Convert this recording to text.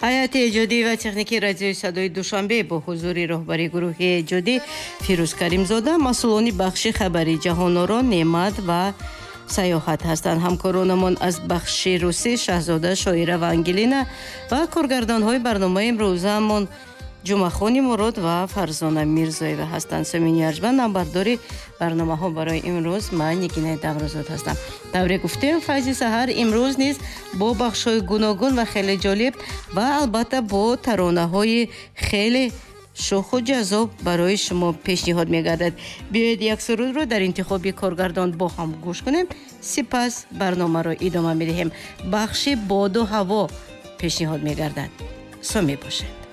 ҳайати эҷодӣ ва техникии радиои садои душанбе бо ҳузури роҳбари гурӯҳи эҷодӣ Фирӯз Каримзода, масъулони бахши хабари ҷаҳонорон, неъмат ва саёҳат ҳастанд. ҳамкоронамон аз бахши русӣ Шаҳзода Шоира ва Ангелина ва коргардонҳои барномаи имрӯзамон Ҷумъахони Мурод ва Фарзона Мирзоева ҳастанд. Сомини арҷманд навбардори барномаҳо барои имрӯз ман Нигинаи Даврӯзод ҳастам. тавре гуфтем файзи саҳар имрӯз низ бо бахшҳои гуногун ва хеле ҷолиб ва албатта бо таронаҳои хеле шуху ҷазоб барои шумо пешниҳод мегардад. биёед як сурудро дар интихоби коргардон бо ҳам гӯш кунем, сипас барномаро идома медиҳем. бахши боду ҳаво пешниҳод мегардад. сомӣ бошед.